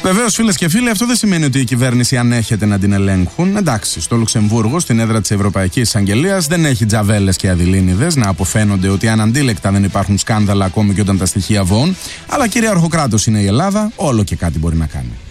Βεβαίως, φίλες και φίλοι, αυτό δεν σημαίνει ότι η κυβέρνηση ανέχεται να την ελέγχουν. Εντάξει, στο Λουξεμβούργο, στην έδρα της Ευρωπαϊκής Εισαγγελίας, δεν έχει τζαβέλες και αδειλίνιδες να αποφαίνονται ότι αναντίλεκτα δεν υπάρχουν σκάνδαλα ακόμη και όταν τα στοιχεία βόουν. Αλλά κυρίαρχο κράτος είναι η Ελλάδα, όλο και κάτι μπορεί να κάνει.